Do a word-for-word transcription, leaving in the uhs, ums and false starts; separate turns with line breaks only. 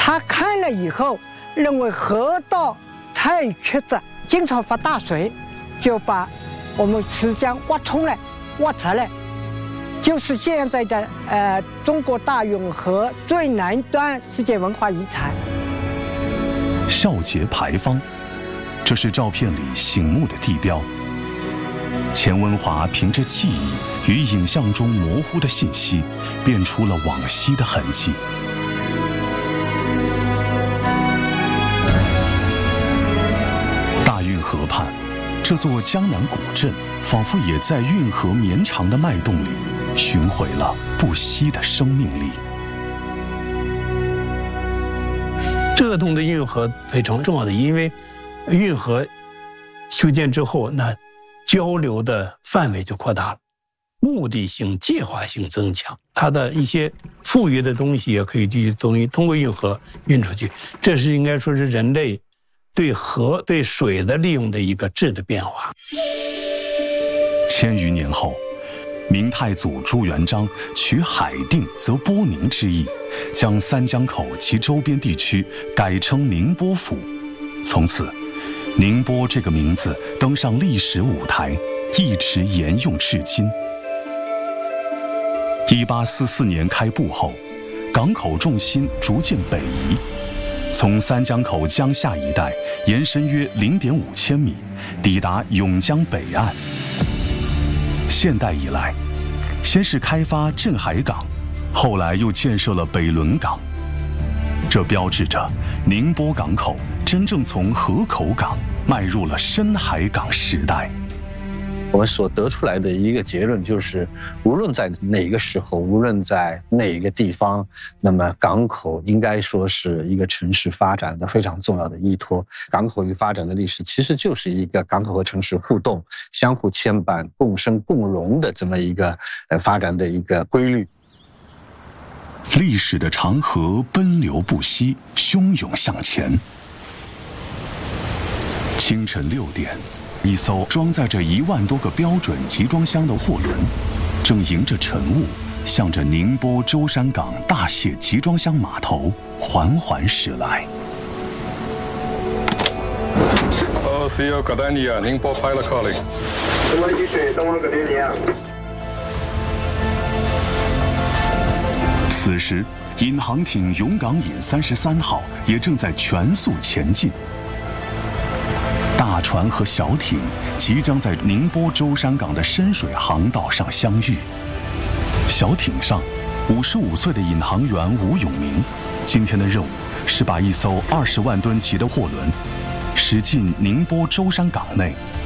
他看了以后，认为河道太曲折，经常发大水，就把我们池江挖通了，挖出来，就是现在的呃中国大运河最南端世界文化遗产。
孝节牌坊，这是照片里醒目的地标。钱文华凭着记忆与影像中模糊的信息，辨出了往昔的痕迹。大运河畔，这座江南古镇仿佛也在运河绵长的脉动里寻回了不息的生命力。
这个洞的运河非常重要的，因为运河修建之后，那交流的范围就扩大了，目的性、计划性增强，它的一些富余的东西也可以这些东西通过运河运出去。这是应该说是人类对河、对水的利用的一个质的变化。
千余年后，明太祖朱元璋取海定则波宁之意，将三江口及周边地区改称宁波府。从此，宁波这个名字登上历史舞台，一直沿用至今。一八四四年开埠后，港口重心逐渐北移，从三江口江下一带延伸约 零点五千米，抵达甬江北岸。现代以来，先是开发镇海港，后来又建设了北仑港，这标志着宁波港口真正从河口港迈入了深海港时代。
我们所得出来的一个结论就是，无论在哪个时候，无论在哪个地方，那么港口应该说是一个城市发展的非常重要的依托。港口与发展的历史其实就是一个港口和城市互动、相互牵绊、共生共荣的这么一个呃发展的一个规律。
历史的长河奔流不息，汹涌向前。清晨六点，一艘装载着一万多个标准集装箱的货轮，正迎着晨雾，向着宁波舟山港大卸集装箱码头缓缓驶来。
哦 ，C O 格丹尼亚，宁波 Pilot Calling。什么雨水？东方格丹尼亚。
此时，引航艇勇港引三十三号也正在全速前进。大船和小艇即将在宁波舟山港的深水航道上相遇。小艇上，五十五岁的引航员吴永明，今天的任务是把一艘二十万吨级的货轮驶进宁波舟山港内，